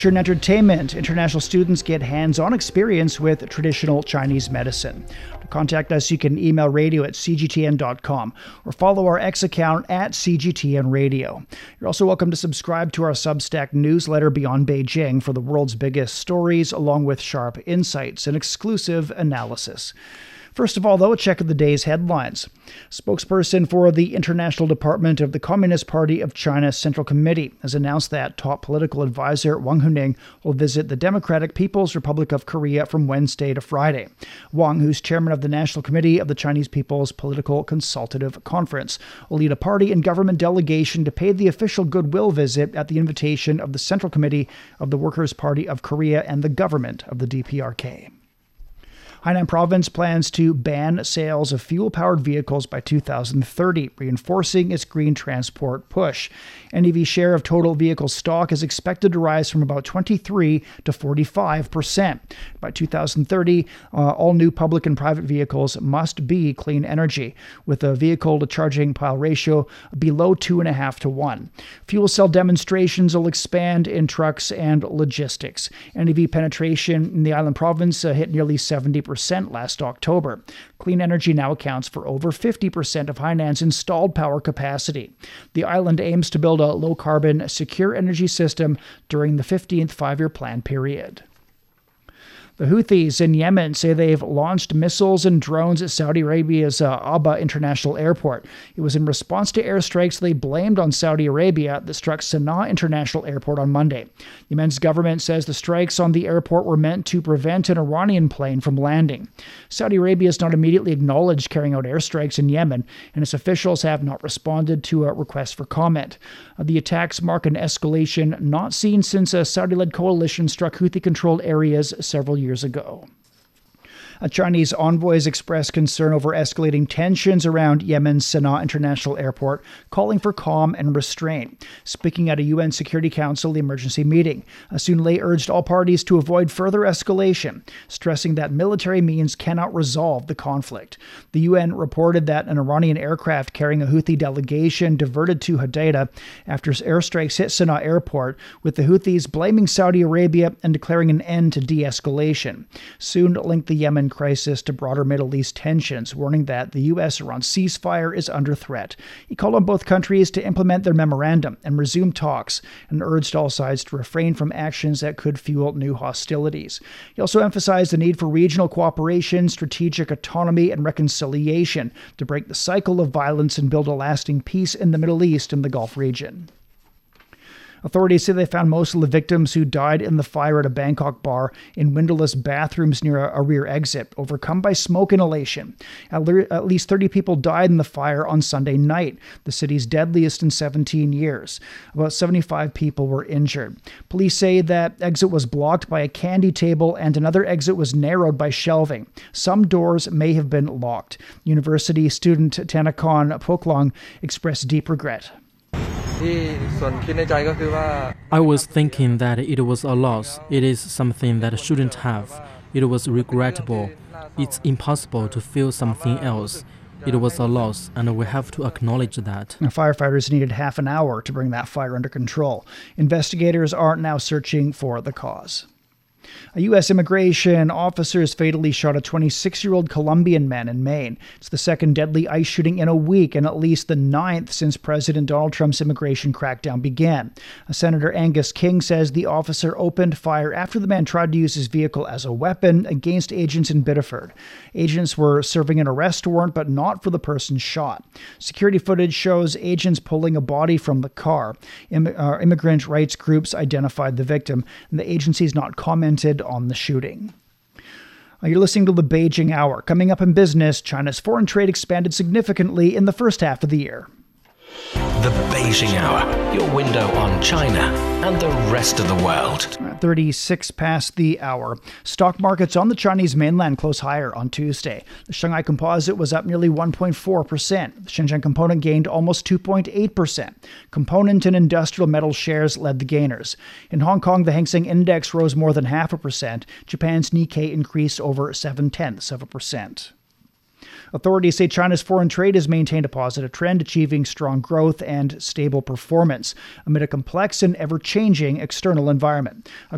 In entertainment, international students get hands-on experience with traditional Chinese medicine. To contact us, you can email radio@cgtn.com or follow our X account @CGTNradio. You're also welcome to subscribe to our Substack newsletter Beyond Beijing for the world's biggest stories, along with sharp insights and exclusive analysis. First of all, though, a check of the day's headlines. Spokesperson for the International Department of the Communist Party of China's Central Committee has announced that top political advisor Wang Huning will visit the Democratic People's Republic of Korea from Wednesday to Friday. Wang, who's chairman of the National Committee of the Chinese People's Political Consultative Conference, will lead a party and government delegation to pay the official goodwill visit at the invitation of the Central Committee of the Workers' Party of Korea and the government of the DPRK. Hainan Province plans to ban sales of fuel-powered vehicles by 2030, reinforcing its green transport push. NEV's share of total vehicle stock is expected to rise from about 23 to 45%. By 2030, all new public and private vehicles must be clean energy, with a vehicle-to-charging pile ratio below 2.5 to 1. Fuel cell demonstrations will expand in trucks and logistics. NEV penetration in the island province hit nearly 70% last October. Clean energy now accounts for over 50% of Hainan's installed power capacity. The island aims to build a low-carbon, secure energy system during the 15th five-year plan period. The Houthis in Yemen say they've launched missiles and drones at Saudi Arabia's Aba International Airport. It was in response to airstrikes they blamed on Saudi Arabia that struck Sana'a International Airport on Monday. Yemen's government says the strikes on the airport were meant to prevent an Iranian plane from landing. Saudi Arabia has not immediately acknowledged carrying out airstrikes in Yemen, and its officials have not responded to a request for comment. The attacks mark an escalation not seen since a Saudi-led coalition struck Houthi-controlled areas several years ago. Chinese envoys expressed concern over escalating tensions around Yemen's Sana'a International Airport, calling for calm and restraint. Speaking at a UN Security Council emergency meeting, Sun Lei urged all parties to avoid further escalation, stressing that military means cannot resolve the conflict. The UN reported that an Iranian aircraft carrying a Houthi delegation diverted to Hodeidah after airstrikes hit Sana'a Airport, with the Houthis blaming Saudi Arabia and declaring an end to de-escalation. Sun linked the Yemen crisis to broader Middle East tensions, warning that the U.S.-Iran ceasefire is under threat. He called on both countries to implement their memorandum and resume talks, and urged all sides to refrain from actions that could fuel new hostilities. He also emphasized the need for regional cooperation, strategic autonomy, and reconciliation to break the cycle of violence and build a lasting peace in the Middle East and the Gulf region. Authorities say they found most of the victims who died in the fire at a Bangkok bar in windowless bathrooms near a rear exit, overcome by smoke inhalation. At least 30 people died in the fire on Sunday night, the city's deadliest in 17 years. About 75 people were injured. Police say that exit was blocked by a candy table and another exit was narrowed by shelving. Some doors may have been locked. University student Tanakon Poklong expressed deep regret. I was thinking that it was a loss. It is something that shouldn't have. It was regrettable. It's impossible to feel something else. It was a loss, and we have to acknowledge that. Firefighters needed half an hour to bring that fire under control. Investigators are now searching for the cause. U.S. immigration officers fatally shot a 26-year-old Colombian man in Maine. It's the second deadly ICE shooting in a week and at least the 9th since President Donald Trump's immigration crackdown began. Senator Angus King says the officer opened fire after the man tried to use his vehicle as a weapon against agents in Biddeford. Agents were serving an arrest warrant, but not for the person shot. Security footage shows agents pulling a body from the car. Immigrant rights groups identified the victim, and the agency's not commented on the shooting. You're listening to the Beijing Hour. Coming up in business, China's foreign trade expanded significantly in the first half of the year. The Beijing Hour, your window on China and the rest of the world. 36 past the hour. Stock markets on the Chinese mainland close higher on Tuesday. The Shanghai Composite was up nearly 1.4%. The Shenzhen Component gained almost 2.8%. Component and industrial metal shares led the gainers. In Hong Kong, the Hang Seng Index rose more than 0.5%. Japan's Nikkei increased over 0.7%. Authorities say China's foreign trade has maintained a positive trend, achieving strong growth and stable performance amid a complex and ever-changing external environment.